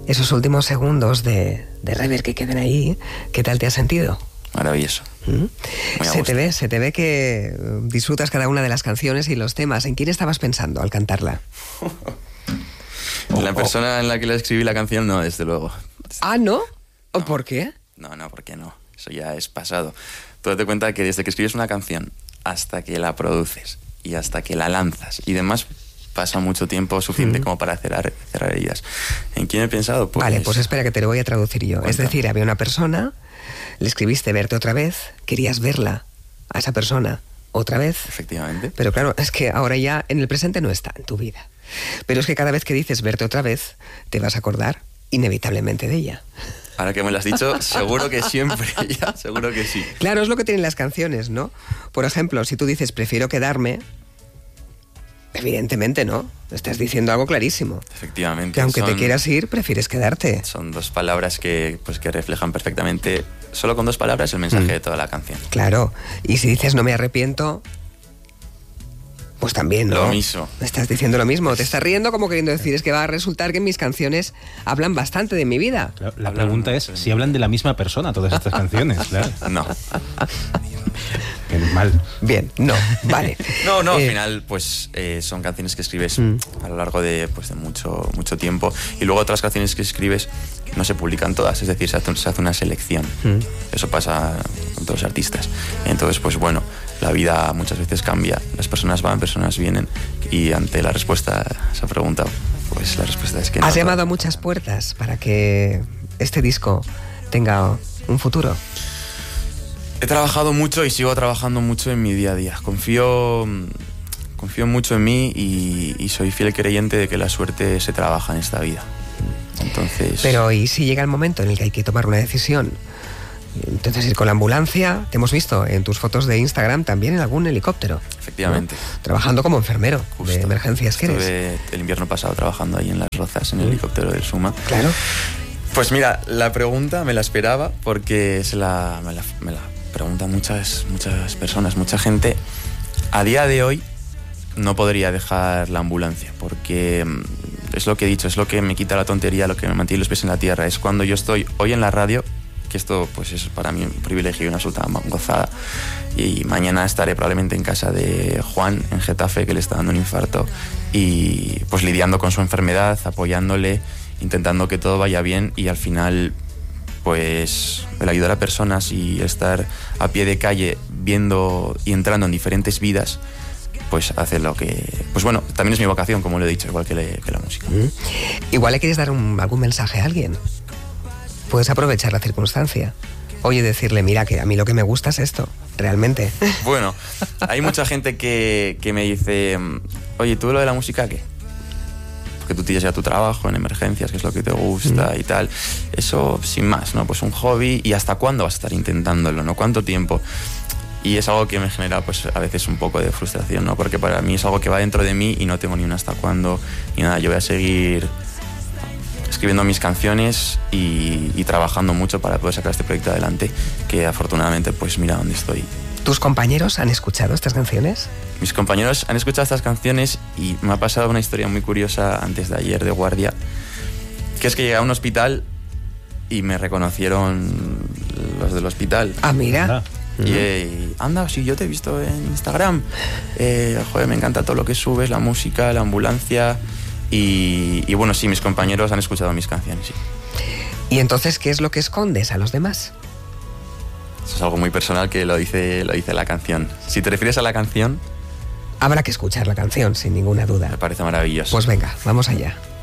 Esos últimos segundos de rever que queden ahí, ¿qué tal te has sentido? Maravilloso. Se te ve que disfrutas cada una de las canciones y los temas. ¿En quién estabas pensando al cantarla? La persona en la que le escribí la canción, no, desde luego. ¿Ah, no? No. ¿Por qué? No, ¿por qué no? Eso ya es pasado. Tú date cuenta que desde que escribes una canción hasta que la produces y hasta que la lanzas y demás, pasa mucho tiempo suficiente como para cerrar heridas. ¿En quién he pensado? Pues, vale, pues espera que te lo voy a traducir yo. Cuenta. Es decir, había una persona, le escribiste verte otra vez, querías verla a esa persona otra vez. Efectivamente. Pero claro, es que ahora ya en el presente no está en tu vida. Pero es que cada vez que dices verte otra vez, te vas a acordar inevitablemente de ella. Ahora que me lo has dicho, seguro que siempre, ya, seguro que sí. Claro, es lo que tienen las canciones, ¿no? Por ejemplo, si tú dices prefiero quedarme, evidentemente no, estás diciendo algo clarísimo. Efectivamente. Que aunque te quieras ir, prefieres quedarte. Son dos palabras que reflejan perfectamente, solo con dos palabras, el mensaje de toda la canción. Claro, y si dices no me arrepiento, pues también, ¿no? Lo mismo. Estás diciendo lo mismo, te estás riendo como queriendo decir, es que va a resultar que mis canciones hablan bastante de mi vida. Claro, la pregunta es si hablan de la misma persona todas estas canciones, claro. No. Qué mal. Bien, no, vale. No, al final pues son canciones que escribes a lo largo de mucho tiempo, y luego otras canciones que escribes no se publican todas, es decir, se hace una selección. Eso pasa con todos los artistas. Entonces, pues bueno, la vida muchas veces cambia, las personas van, personas vienen, y ante la respuesta a esa pregunta, pues la respuesta es que no. ¿Has llamado a muchas puertas para que este disco tenga un futuro? He trabajado mucho y sigo trabajando mucho en mi día a día. Confío mucho en mí y soy fiel creyente de que la suerte se trabaja en esta vida. Entonces... Pero ¿y si llega el momento en el que hay que tomar una decisión? Entonces ir con la ambulancia, te hemos visto en tus fotos de Instagram también en algún helicóptero. Efectivamente. ¿No? Trabajando como enfermero. Justo. De emergencias que eres. Estuve el invierno pasado trabajando ahí en Las Rozas, en el helicóptero del Suma. Claro. Pues mira, la pregunta me la esperaba porque me la preguntan muchas personas, mucha gente. A día de hoy no podría dejar la ambulancia porque es lo que he dicho, es lo que me quita la tontería, lo que me mantiene los pies en la tierra. Es cuando yo estoy hoy en la radio, que esto pues es para mí un privilegio y una absoluta gozada, y mañana estaré probablemente en casa de Juan en Getafe, que le está dando un infarto, y pues lidiando con su enfermedad, apoyándole, intentando que todo vaya bien, y al final pues el ayudar a personas y estar a pie de calle viendo y entrando en diferentes vidas, pues hace lo que... Pues bueno, también es mi vocación, como lo he dicho, igual que la música. Igual le quieres dar algún mensaje a alguien. Puedes aprovechar la circunstancia. Oye, decirle, mira, que a mí lo que me gusta es esto, realmente. Bueno, hay mucha gente que me dice, oye, ¿tú lo de la música qué? Que tú tienes ya tu trabajo en emergencias, que es lo que te gusta y tal. Eso, sin más, ¿no? Pues un hobby, ¿y hasta cuándo vas a estar intentándolo, no? ¿Cuánto tiempo? Y es algo que me genera, pues, a veces un poco de frustración, ¿no? Porque para mí es algo que va dentro de mí y no tengo ni un hasta cuándo, ni nada. Yo voy a seguir escribiendo mis canciones y trabajando mucho para poder sacar este proyecto adelante, que afortunadamente, pues, mira dónde estoy. ¿Tus compañeros han escuchado estas canciones? Mis compañeros han escuchado estas canciones y me ha pasado una historia muy curiosa antes de ayer de guardia, que es que llegué a un hospital y me reconocieron los del hospital. Ah, mira. Y anda, sí, yo te he visto en Instagram. Joder, me encanta todo lo que subes, la música, la ambulancia. Y bueno, sí, mis compañeros han escuchado mis canciones, sí. ¿Y entonces qué es lo que escondes a los demás? Eso es algo muy personal que lo dice la canción. Si te refieres a la canción... Habrá que escuchar la canción, sin ninguna duda. Me parece maravilloso. Pues venga, vamos allá.